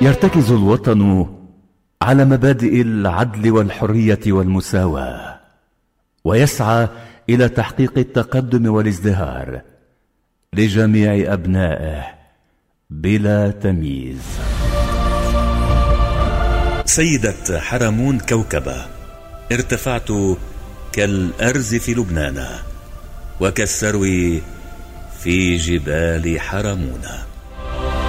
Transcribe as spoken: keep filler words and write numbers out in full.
يرتكز الوطن على مبادئ العدل والحرية والمساواة، ويسعى إلى تحقيق التقدم والازدهار لجميع أبنائه بلا تمييز. سيدة حرمون كوكبة، ارتفعت كالأرز في لبنان وكالسرو في جبال حرمون.